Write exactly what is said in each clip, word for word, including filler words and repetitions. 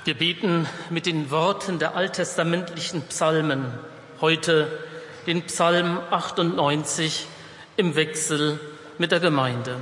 Wir beten mit den Worten der alttestamentlichen Psalmen heute den Psalm achtundneunzig im Wechsel mit der Gemeinde.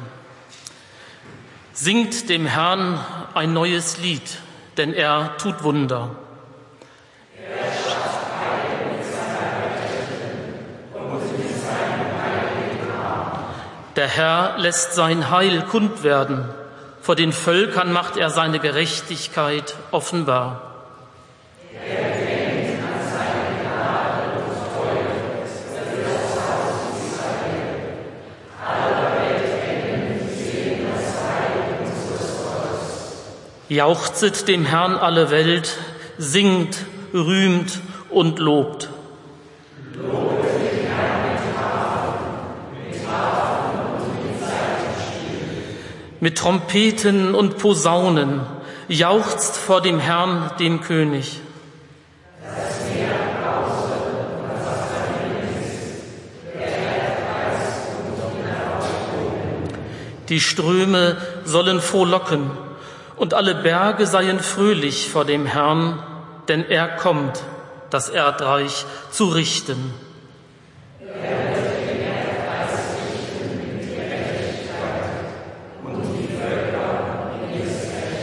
Singt dem Herrn ein neues Lied, denn er tut Wunder. Er schafft Heil mit seiner Rettung und mit seinem heiligen Arm. Der Herr lässt sein Heil kund werden. Vor den Völkern macht er seine Gerechtigkeit offenbar. Er denkt an seine Gnade und Treue für das Haus Israel. Alle Weltenden sehen das Heil unseres Gottes. Jauchzet dem Herrn alle Welt, singt, rühmt und lobt. Lobt den Herrn mit Harfen, mit Harfen und mit Saitenspiel. Mit Trompeten und Posaunen jauchzt vor dem Herrn, dem König. Das Meer brause und was darin ist, der Erdkreis und die Herausstoßen. Die Ströme sollen frohlocken und alle Berge seien fröhlich vor dem Herrn, denn er kommt, das Erdreich zu richten.